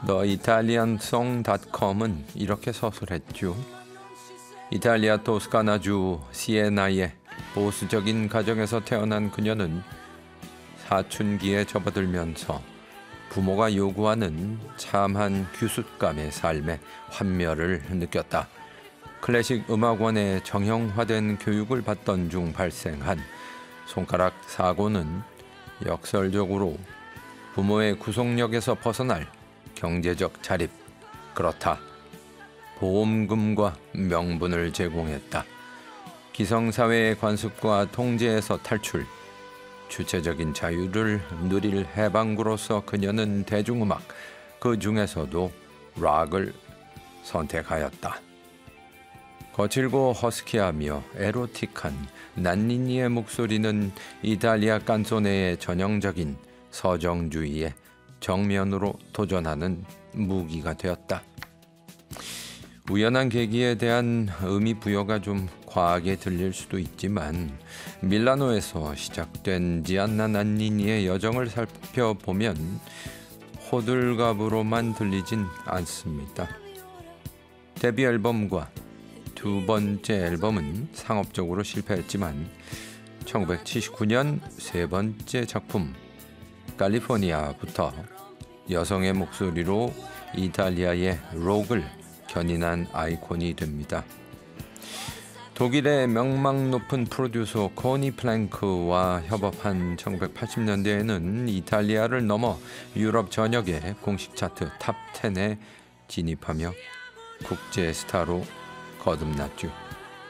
TheItalianSong.com은 이렇게 서술했죠. 이탈리아 토스카나주 시에나의 보수적인 가정에서 태어난 그녀는 사춘기에 접어들면서 부모가 요구하는 참한 규숙감의 삶에 환멸을 느꼈다. 클래식 음악원에 정형화된 교육을 받던 중 발생한 손가락 사고는 역설적으로 부모의 구속력에서 벗어날 경제적 자립, 그렇다. 보험금과 명분을 제공했다. 기성사회의 관습과 통제에서 탈출, 주체적인 자유를 누릴 해방구로서 그녀는 대중음악, 그 중에서도 락을 선택하였다. 거칠고 허스키하며 에로틱한 난니니의 목소리는 이탈리아 깐소네의 전형적인 서정주의의 정면으로 도전하는 무기가 되었다. 우연한 계기에 대한 의미 부여가 좀 과하게 들릴 수도 있지만 밀라노에서 시작된 지안나 난니니의 여정을 살펴보면 호들갑으로만 들리진 않습니다. 데뷔 앨범과 두 번째 앨범은 상업적으로 실패했지만 1979년 세 번째 작품 칼리포니아부터 여성의 목소리로 이탈리아의 록을 견인한 아이콘이 됩니다. 독일의 명망 높은 프로듀서 코니 플랭크와 협업한 1980년대에는 이탈리아를 넘어 유럽 전역의 공식 차트 탑 10에 진입하며 국제 스타로 거듭났죠.